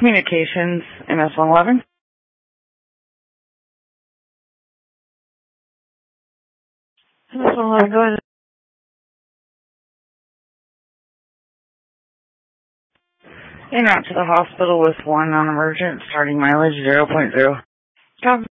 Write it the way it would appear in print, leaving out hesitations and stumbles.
Communications, MS-111. MS-111, go ahead. En route to the hospital with 1 non-emergent, starting mileage 0.0. Copy.